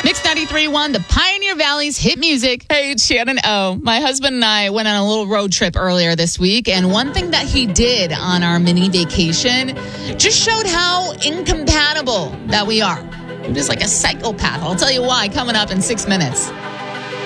Mix 93.1, the Pioneer Valley's hit music. Hey, it's Shannon O. My husband and I went on a little road trip earlier this week, and one thing that he did on our mini vacation just showed how incompatible that we are. He was like a psychopath. I'll tell you why coming up in 6 minutes.